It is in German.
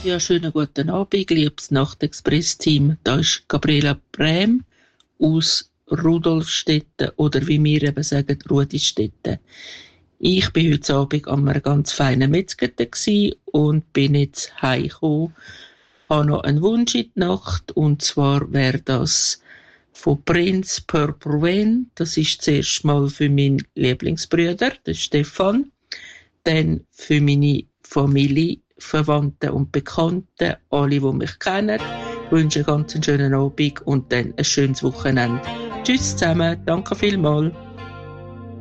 Ja, schönen guten Abend, liebes Nachtexpress-Team. Da ist Gabriela Brem aus Rudolfstetten oder wie wir eben sagen, Rudistetten. Ich bin heute Abend an einem ganz feinen Metzger und bin jetzt heimgekommen. Habe noch einen Wunsch in die Nacht und zwar wäre das von Prince Purple Rain. Das ist zuerst mal für meinen Lieblingsbruder, den Stefan, dann für meine Familie, Verwandten und Bekannten, alle, die mich kennen. Ich wünsche einen ganz schönen Abend und dann ein schönes Wochenende. Tschüss zusammen, danke vielmals.